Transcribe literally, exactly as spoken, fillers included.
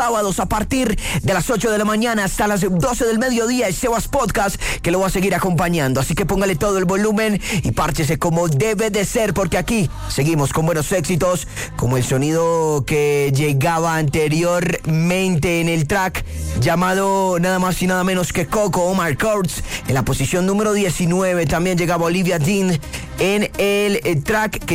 sábados a partir de las ocho de la mañana hasta las doce del mediodía, el Sebas Podcast, que lo va a seguir acompañando. Así que póngale todo el volumen y párchese como debe de ser, porque aquí seguimos con buenos éxitos, como el sonido que llegaba anteriormente en el track llamado nada más y nada menos que Coco, Omar Kurtz, en la posición número diecinueve. También llegaba Olivia Dean en el track que